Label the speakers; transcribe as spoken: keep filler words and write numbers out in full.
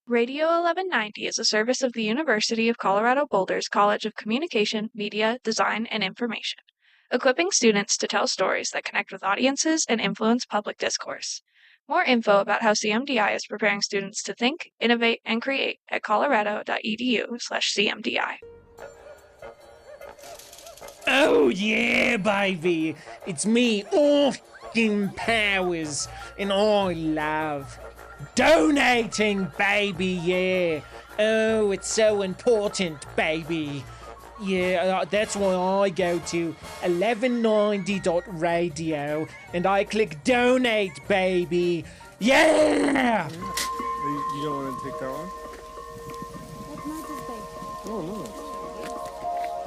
Speaker 1: Radio eleven ninety is a service of the University of Colorado Boulder's College of Communication, Media, Design, and Information, equipping students to tell stories that connect with audiences and influence public discourse. More info about how C M D I is preparing students to think, innovate, and create at colorado.edu slash CMDI.
Speaker 2: Oh yeah, baby! It's me, Austin Powers, and I love donating, baby, yeah. Oh, it's so important, baby. Yeah, uh, that's why I go to eleven ninety dot radio and I click donate, baby. Yeah!
Speaker 3: You, you don't want to take that one?